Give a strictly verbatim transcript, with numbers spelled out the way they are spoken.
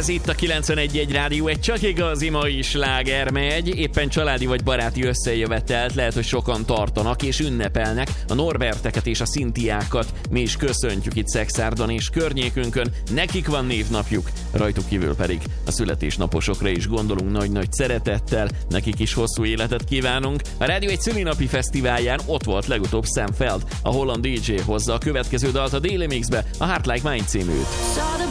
Ez itt a kilencvenegy egy Rádió, egy csak igazi mai sláger megy. Éppen családi vagy baráti összejövetelt lehet, hogy sokan tartanak és ünnepelnek. A Norberteket és a Szintiákat mi is köszöntjük itt Szekszárdan és környékünkön. Nekik van névnapjuk, rajtuk kívül pedig a születésnaposokra is gondolunk nagy-nagy szeretettel. Nekik is hosszú életet kívánunk. A Rádió egy szülinapi fesztiválján ott volt legutóbb Sam Feld, a holland dé dzsé hozza a következő dalt a Daily Mixbe, a Heart Like Mine címűt.